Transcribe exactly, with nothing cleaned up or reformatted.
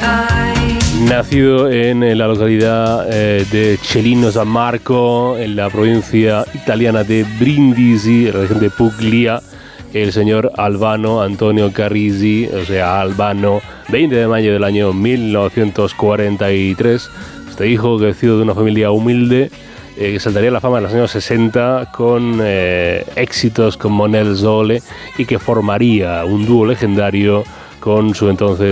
Nacido en la localidad eh, de Celino San Marco, en la provincia italiana de Brindisi, en la región de Puglia, el señor Albano Antonio Carrisi, o sea, Albano, veinte de mayo del año mil novecientos cuarenta y tres. Este hijo crecido de una familia humilde, eh, que saltaría a la fama en los años sesenta con eh, éxitos como Nel Sole y que formaría un dúo legendario con su entonces